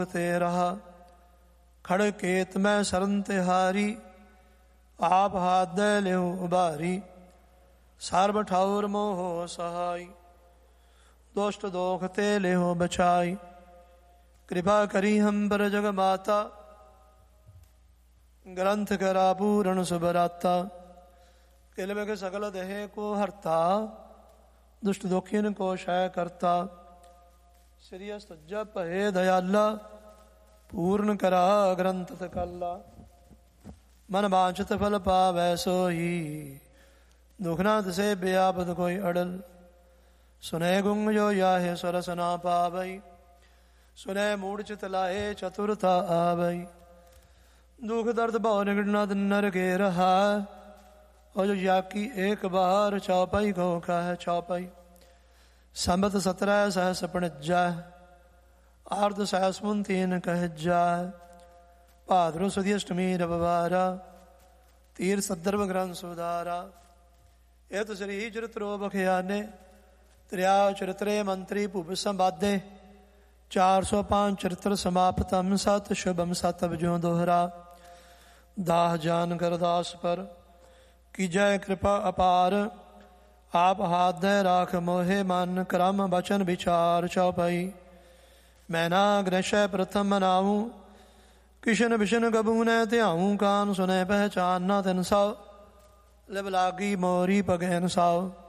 ਤੇ ਰਹਾ। ਖੜ ਕੇਤ ਮੈਂ ਸਰਨ ਤਿਹਾਰੀ, ਆਪ ਹਾਥ ਦੇ ਲਿਓ ਉਬਾਰੀ। ਸਰਬ ਠਾਉਰ ਮੋਹ ਸਹਾਈ, ਦੁਸ਼ਟ ਦੋਖ ਤੇ ਲਿਓ ਬਚਾਈ। ਕਿਰਪਾ ਕਰੀ ਹਮ ਪਰ ਜਗ ਮਾਤਾ, ਗ੍ਰੰਥ ਕਰਾ ਪੂਰਨ ਸੁਭਰਾਤਾ। ਕਿਲ ਬਿਖ ਸਕਲ ਦੇਹ ਕੋ ਹਰਤਾ, ਦੁਸ਼ਟ ਦੋਖੀਨ ਕੋ ਸ਼ੈ ਕਰਤਾ। ਸ੍ਰੀ ਅਸਤੁਜਾ ਭਏ ਦਇਆਲਾ, ਪੂਰਨ ਕਰਾ ਗ੍ਰੰਥ ਤਕਾਲਾ। ਮਨ ਵਾਂਛਤ ਫਲ ਪਾਵੈ ਸੋਈ, ਦੁਖ ਨਾ ਤਿਸੈ ਬਿਆਪਦ ਕੋਈ ਅੜਲ। ਸੁਨੈ ਗੁੰਗ ਜੋ ਯਾਹੇ ਸਰਸ ਨਾ ਪਾਵਈ, ਸੁਨੈ ਮੂੜ ਚਿਤ ਲਾਏ ਚਤੁਰਥਾ ਆਵਈ। ਦੁਖ ਦਰਦ ਭਉ ਨਿਕਟ ਨਦ ਨਰ ਕੇ ਰਹਾ, ਔ ਜੋ ਜਾਕੀ ਏਕ ਬਾਰ ਚੌਪਈ ਕੋ ਕਹਿ ਚੌਪਈ। ਸੰਬਤ 17 ਸਹਸ ਪਣਜੈ, ਆਰਧ ਸਹਸ ਮੁਨ ਤੀਨ ਕਹਿਜੈ। ਭਾਦਰੋ ਸੁਦੀ ਅਸ਼ਟਮੀ ਰਵਿਵਾਰਾ, ਤੀਰ ਸਦਰਭ ਗ੍ਰੰਥ ਸੁਧਾਰਾ। ਇਤ ਸ੍ਰੀ ਚਰਿਤ ਰੋ ਬਖਿਆਨੇ, ਤ੍ਰਿਆ ਚਰਿਤਰੇ ਮੰਤਰੀ ਭੂਪ ਸੰਵਾਦੇ। 405 ਚਰਿਤਰ ਸਮਾਪਤਮ, ਸਤ ਸ਼ੁਭਮ ਸਤ ਅਬਜੋ ਦੋਹਰਾ। ਦਾਹ ਜਾਨ ਕਰਦਾਸ ਪਰ, ਕੀਜੈ ਕਿਰਪਾ ਅਪਾਰ। ਆਪ ਹਾਥ ਦੇ ਰਾਖ ਮੋਹਿ ਮਨ, ਕਰਮ ਬਚਨ ਵਿਚਾਰ ਚਉਪਈ। ਮੈਂ ਨਾ ਗ੍ਰਹਿਸ਼ੈ ਪ੍ਰਥਮ ਮਨਾਊ, ਕਿਸ਼ਨ ਬਿਸ਼ਨ ਗਬੂ ਨੈ ਧਿਆਊ। ਕਾਨ ਸੁਨੈ ਪਹਿਚਾਨ ਨਾ ਤਿਨ ਸਉ, ਲਿਵ ਲਾਗੀ ਮੋਰੀ ਪਗੈਨ ਸਾਉ।